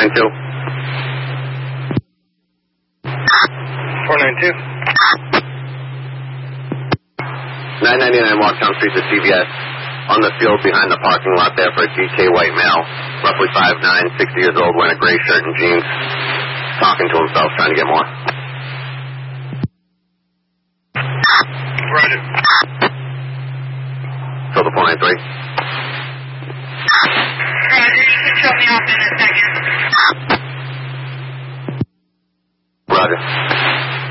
492. 492. 999 Walktown Street to CVS. On the field behind the parking lot there for a DK white male, roughly 5'9", 60 years old, wearing a gray shirt and jeans, talking to himself, trying to get more. Roger. Fill the 493. Roger, you can show me off in a second. Roger.